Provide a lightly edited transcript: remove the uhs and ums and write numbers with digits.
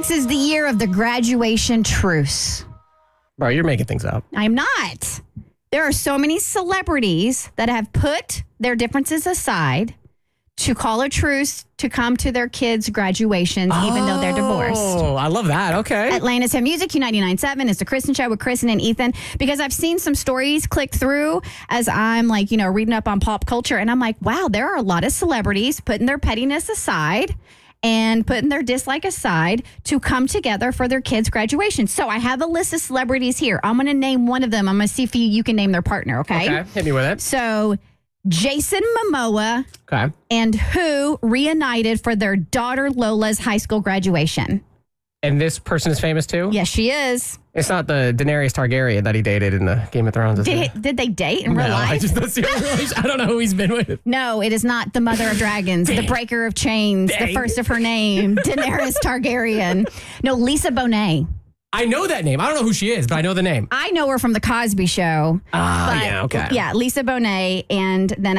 This is the year of the graduation truce. Bro, you're making things up. I'm not. There are so many celebrities that have put their differences aside to call a truce to come to their kids' graduations, even though they're divorced. Oh, I love that. Okay. Atlanta's Hit Music, Q99.7 is the Kristen Show with Kristen and Ethan, because I've seen some stories click through as I'm like, reading up on pop culture, and I'm like, wow, there are a lot of celebrities putting their pettiness aside and putting their dislike aside to come together for their kids' graduation. So I have a list of celebrities here. I'm going to name one of them. I'm going to see if you can name their partner, okay? Okay, hit me with it. So Jason Momoa Okay. and who reunited for their daughter Lola's high school graduation. And this person is famous too? Yes, she is. It's not the Daenerys Targaryen that he dated in the Game of Thrones, is it? Did they date in real No, life? I don't know who he's been with. No, it is not the Mother of Dragons, the Breaker of Chains, the first of her name, Daenerys Targaryen. No, Lisa Bonet. I know that name. I don't know who she is, but I know the name. I know her from The Cosby Show. Yeah, okay. Yeah, Lisa Bonet, and then